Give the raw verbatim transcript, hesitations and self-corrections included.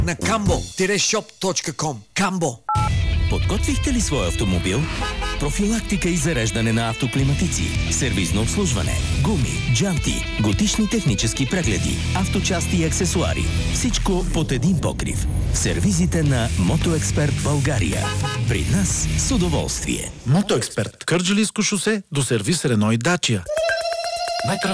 на камбо шоп точка ком. Камбо. Подготвихте ли своя автомобил? Профилактика и зареждане на автоклиматици, сервизно обслужване, гуми, джанти, годишни технически прегледи, авточасти и аксесуари. Всичко под един покрив. В сервизите на Мотоексперт България. При нас с удоволствие. Мотоексперт. Кърджалийско шосе до сервис Рено и Дачия.